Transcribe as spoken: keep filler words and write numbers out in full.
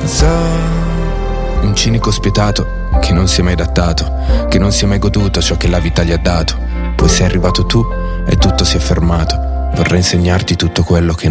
So, un cinico spietato che non si è mai adattato, che non si è mai goduto ciò che la vita gli ha dato. Poi sei arrivato tu e tutto si è fermato. Vorrei insegnarti tutto quello che